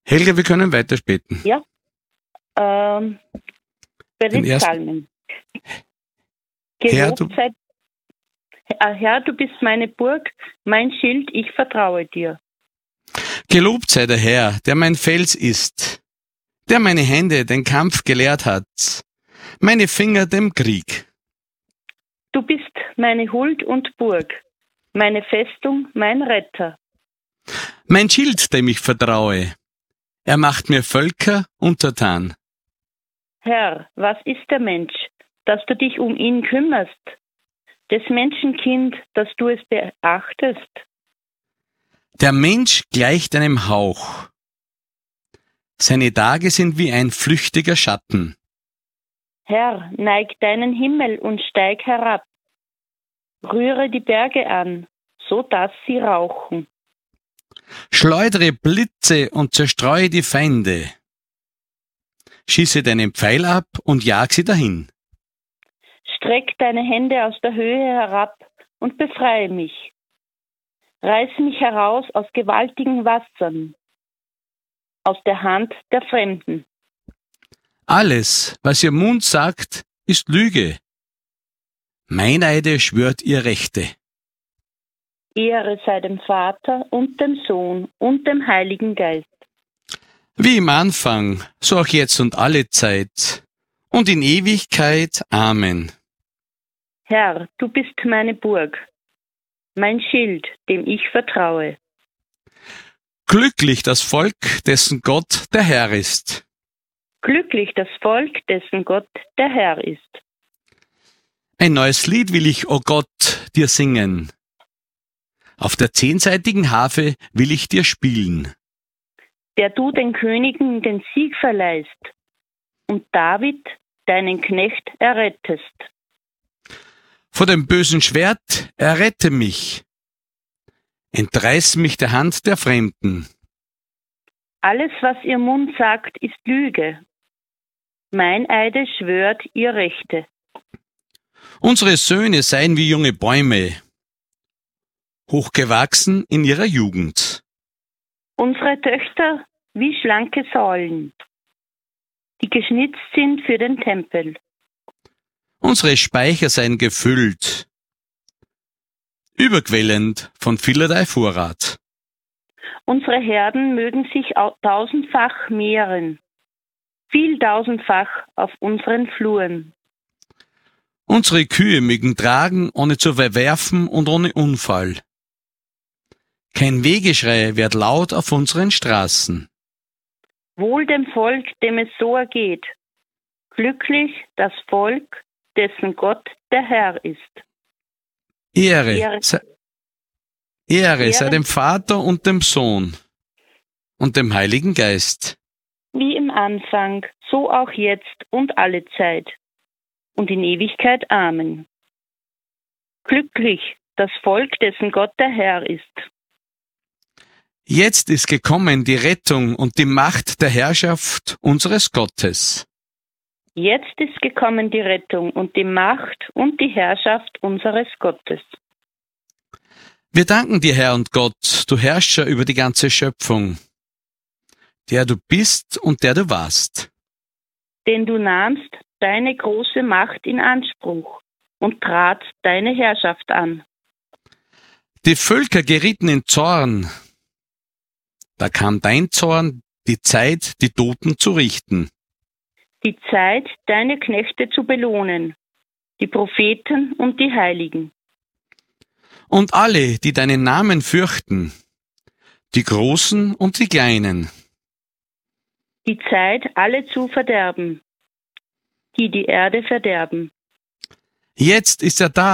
Helga, wir können weiterspäten. Ja. Bei den Psalmen. Herr, Gelobt sei, Herr, du bist meine Burg, mein Schild, ich vertraue dir. Gelobt sei der Herr, der mein Fels ist, der meine Hände den Kampf gelehrt hat, meine Finger dem Krieg. Du bist meine Huld und Burg, meine Festung, mein Retter. Mein Schild, dem ich vertraue, er macht mir Völker untertan. Herr, was ist der Mensch, dass du dich um ihn kümmerst? Des Menschenkind, dass du es beachtest? Der Mensch gleicht einem Hauch. Seine Tage sind wie ein flüchtiger Schatten. Herr, neig deinen Himmel und steig herab. Rühre die Berge an, so dass sie rauchen. Schleudere Blitze und zerstreue die Feinde. Schieße deinen Pfeil ab und jag sie dahin. Streck deine Hände aus der Höhe herab und befreie mich. Reiß mich heraus aus gewaltigen Wassern, aus der Hand der Fremden. Alles, was ihr Mund sagt, ist Lüge. Meineide schwört ihr Rechte. Ehre sei dem Vater und dem Sohn und dem Heiligen Geist. Wie im Anfang, so auch jetzt und alle Zeit und in Ewigkeit. Amen. Herr, du bist meine Burg, mein Schild, dem ich vertraue. Glücklich das Volk, dessen Gott der Herr ist. Glücklich das Volk, dessen Gott der Herr ist. Ein neues Lied will ich, o Gott, dir singen. Auf der 10-seitigen Harfe will ich dir spielen. Der du den Königen den Sieg verleihst und David, deinen Knecht, errettest. Vor dem bösen Schwert errette mich. Entreiß mich der Hand der Fremden. Alles, was ihr Mund sagt, ist Lüge. Meineide schwört ihr Rechte. Unsere Söhne seien wie junge Bäume, hochgewachsen in ihrer Jugend. Unsere Töchter wie schlanke Säulen, die geschnitzt sind für den Tempel. Unsere Speicher seien gefüllt, überquellend von vielerlei Vorrat. Unsere Herden mögen sich 1000-fach mehren, viel 1000-fach auf unseren Fluren. Unsere Kühe mögen tragen, ohne zu verwerfen und ohne Unfall. Kein Wehgeschrei wird laut auf unseren Straßen. Wohl dem Volk, dem es so ergeht. Glücklich das Volk, dessen Gott der Herr ist. Ehre sei dem Vater und dem Sohn und dem Heiligen Geist. Wie im Anfang, so auch jetzt und alle Zeit und in Ewigkeit. Amen. Glücklich das Volk, dessen Gott der Herr ist. Jetzt ist gekommen die Rettung und die Macht der Herrschaft unseres Gottes. Jetzt ist gekommen die Rettung und die Macht und die Herrschaft unseres Gottes. Wir danken dir, Herr und Gott, du Herrscher über die ganze Schöpfung, der du bist und der du warst. Denn du nahmst deine große Macht in Anspruch und trat deine Herrschaft an. Die Völker gerieten in Zorn. Da kam dein Zorn, die Zeit, die Toten zu richten. Die Zeit, deine Knechte zu belohnen, die Propheten und die Heiligen. Und alle, die deinen Namen fürchten, die Großen und die Kleinen. Die Zeit, alle zu verderben, die die Erde verderben. Jetzt ist er da.